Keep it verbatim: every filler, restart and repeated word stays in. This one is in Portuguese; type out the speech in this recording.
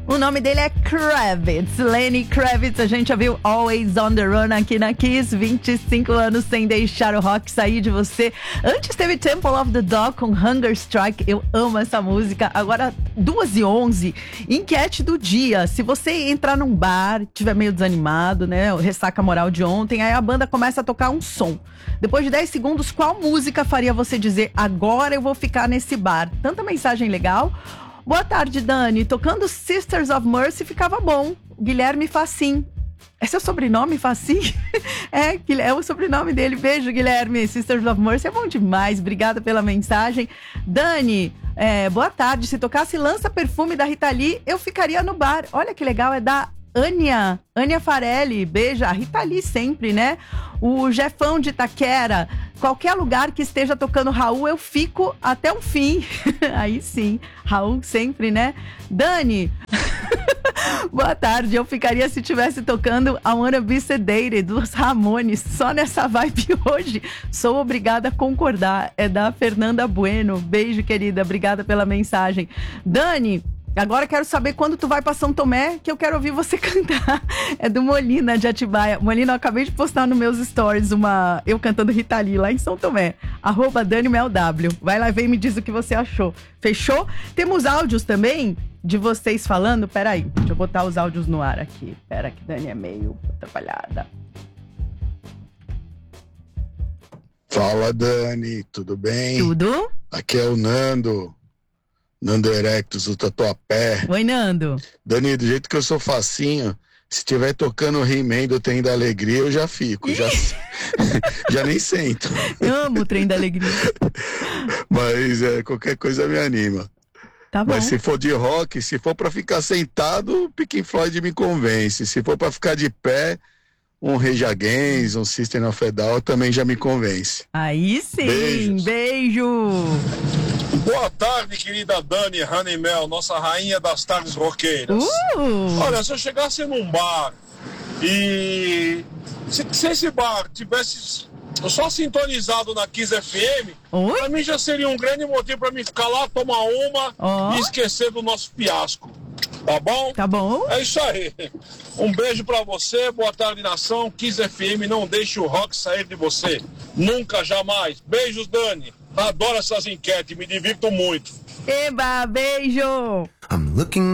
O nome dele é Kravitz, Lenny Kravitz. A gente já viu Always on the Run aqui na Kiss. vinte e cinco anos sem deixar o rock sair de você. Antes teve Temple of the Dog com Hunger Strike. Eu amo essa música. Agora, duas e onze, enquete do dia. Se você entrar num bar, tiver meio desanimado, né, ressaca moral de ontem, aí a banda começa a tocar um som. Depois de dez segundos, qual música faria você dizer, agora eu vou ficar nesse bar? Tanta mensagem legal. Boa tarde, Dani. Tocando Sisters of Mercy ficava bom. Guilherme Facim. É seu sobrenome, Facim? É, é o sobrenome dele. Beijo, Guilherme. Sisters of Mercy é bom demais. Obrigada pela mensagem. Dani, é, boa tarde. Se tocasse Lança Perfume da Rita Lee, eu ficaria no bar. Olha que legal, é da Ania, Ania Farelli. Beija, a Rita Lee sempre, né? O Jefão de Itaquera. Qualquer lugar que esteja tocando Raul, eu fico até o fim. Aí sim, Raul sempre, né? Dani, boa tarde. Eu ficaria se tivesse tocando I Wanna Be Sedated dos Ramones, só nessa vibe hoje. Sou obrigada a concordar. É da Fernanda Bueno. Beijo, querida. Obrigada pela mensagem. Dani, agora quero saber quando tu vai pra São Tomé, que eu quero ouvir você cantar. É do Molina de Atibaia. Molina, eu acabei de postar nos meus stories uma, eu cantando Rita Lee lá em São Tomé. Arroba Dani Mel W. Vai lá ver e me diz o que você achou. Fechou? Temos áudios também de vocês falando. Peraí, deixa eu botar os áudios no ar aqui. Pera que Dani é meio atrapalhada. Fala, Dani. Tudo bem? Tudo? Aqui é o Nando. Nando Erectus, do Tatuapé. Oi, Nando. Dani, do jeito que eu sou facinho, se estiver tocando o He-Man do Trem da Alegria, eu já fico. Já, já nem sento. Eu amo o Trem da Alegria. Mas é, qualquer coisa me anima. Tá bom. Mas se for de rock, se for pra ficar sentado, Pink Floyd me convence. Se for pra ficar de pé, um Rage Against, um System of a Down também já me convence. Aí sim. Beijos. Beijo. Boa tarde, querida Dani Hanimel, nossa rainha das tardes roqueiras. Uh! Olha, se eu chegasse num bar e se, se esse bar tivesse só sintonizado na Kiss F M, Oi? pra mim já seria um grande motivo pra mim ficar lá, tomar uma Oh. e esquecer do nosso fiasco. Tá bom? Tá bom. É isso aí. Um beijo pra você, boa tarde, nação. Kiss F M, não deixe o rock sair de você. Nunca, jamais. Beijos, Dani. Adoro essas enquetes, me divirto muito. Eba, beijo. I'm looking